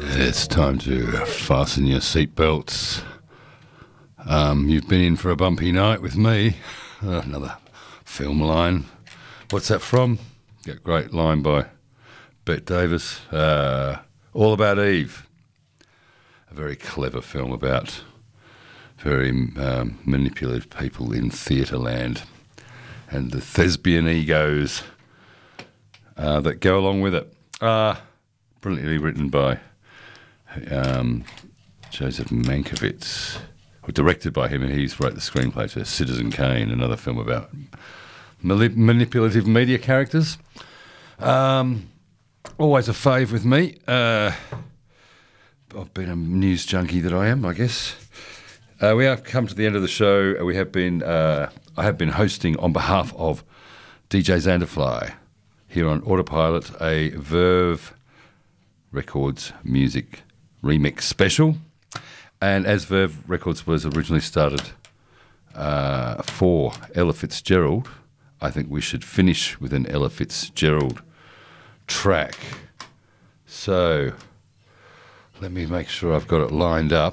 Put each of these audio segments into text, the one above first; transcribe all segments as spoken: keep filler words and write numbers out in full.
It's time to fasten your seatbelts. Um, you've been in for a bumpy night with me. Uh, another film line. What's that from? That great line by Bette Davis. Uh, All About Eve. A very clever film about very um, manipulative people in theatre land and the thespian egos uh, that go along with it. Uh, brilliantly written by um, Joseph Mankiewicz, or directed by him, and he's wrote the screenplay to Citizen Kane, another film about mali- manipulative media characters. Um, always a fave with me. Uh, I've been a news junkie that I am, I guess. Uh, we have come to the end of the show. We have been, uh, I have been hosting on behalf of D J Xanderfly here on Autopilot a Verve Records music remix special. And as Verve Records was originally started uh, for Ella Fitzgerald, I think we should finish with an Ella Fitzgerald track. So let me make sure I've got it lined up.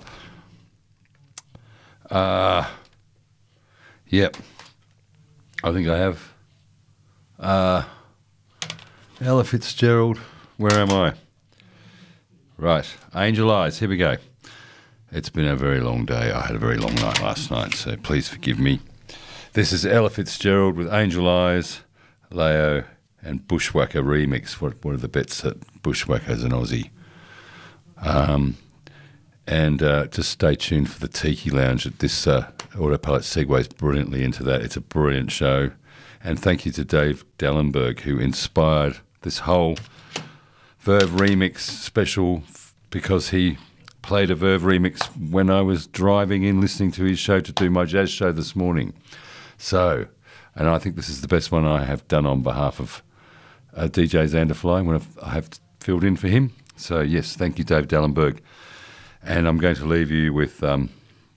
Uh, yep, I think I have. Uh, Ella Fitzgerald, where am I? Right, Angel Eyes, here we go. It's been a very long day. I had a very long night last night, so please forgive me. This is Ella Fitzgerald with Angel Eyes, Leo, and Bushwhacker remix. What, what are the bets that Bushwhacker's an Aussie? Um... And uh, just stay tuned for the Tiki Lounge. This uh, Autopilot segues brilliantly into that. It's a brilliant show. And thank you to Dave Dallenberg, who inspired this whole Verve remix special, because he played a Verve remix when I was driving in listening to his show to do my jazz show this morning. So, and I think this is the best one I have done on behalf of uh, D J Xanderfly when I've, I have filled in for him. So yes, thank you, Dave Dallenberg. And I'm going to leave you with um,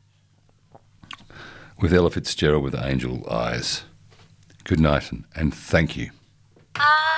with Ella Fitzgerald with Angel Eyes. Good night and, and thank you.